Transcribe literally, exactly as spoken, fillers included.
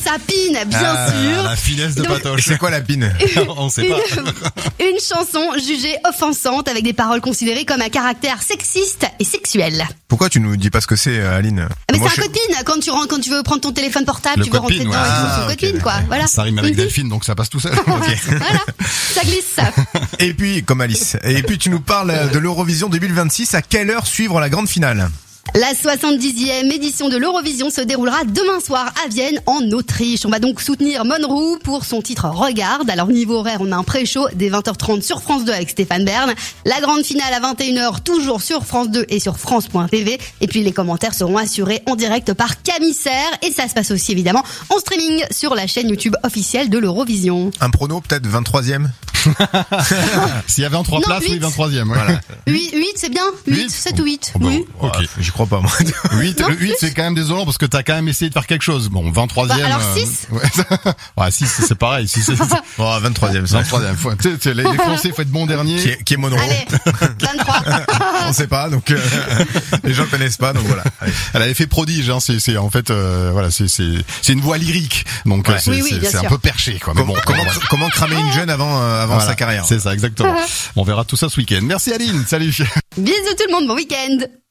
sa pine, bien ah, sûr. La finesse de Donc, Patoche. C'est quoi la pine? On sait une, pas. une chanson jugée offensante avec des paroles considérées comme à caractère sexiste et sexuel. Pourquoi tu nous dis pas ce que c'est, Aline? Ah, mais Moi, c'est un je- code PIN. Quand tu rentres, quand tu veux prendre ton téléphone portable, Le tu veux code rentrer PIN, dedans ouais. et tout, Ah, c'est le ok, code PIN, quoi. Voilà. Ça rime avec Mhm. Delphine, donc ça passe tout seul. Voilà, ça glisse. Et puis, comme Alice. Et puis, tu nous parles de l'Eurovision deux mille vingt-six. À quelle heure suivre la grande finale? La soixante-dixième édition de l'Eurovision se déroulera demain soir à Vienne, en Autriche. On va donc soutenir Monroe pour son titre Regarde. Alors, niveau horaire, on a un pré-show dès vingt heures trente sur France deux avec Stéphane Bern. La grande finale à vingt et une heures, toujours sur France deux et sur France point T V. Et puis, les commentaires seront assurés en direct par Camille Serre. Et ça se passe aussi, évidemment, en streaming sur la chaîne YouTube officielle de l'Eurovision. Un prono, peut-être vingt-troisième? S'il y avait en trois Non, places, oui, huit. vingt-troisième. Ouais. Voilà. huit, huit, c'est bien. huit, Huit. sept ou huit. Oh, bon, Oui. ok. Ouais, j'y crois pas, moi. huit, Non, le huit, c'est quand même désolant parce que t'as quand même essayé de faire quelque chose. Bon, vingt-troisième. Bah, alors euh, six. Ouais, ouais six, c'est pareil. six, c'est, Oh, vingt-troisième, ça. vingt-troisième. Faut, tu sais, les, les Français, faut être bon dernier. Qui est, qui est Monroe? Allez, vingt-trois. On sait pas, donc euh, les gens connaissent pas, donc voilà. Allez. Elle avait fait prodige, hein. C'est, c'est en fait, euh, voilà, c'est, c'est, c'est une voix lyrique. Donc, Ouais. euh, c'est, Oui, oui, c'est, bien c'est un sûr. peu perché, quoi. Mais Comment, bon, comment, voilà. comment cramer une jeune avant, euh, avant Voilà. sa carrière? C'est ça, exactement. On verra tout ça ce week-end. Merci Aline. Salut. Bisous tout le monde, bon week-end.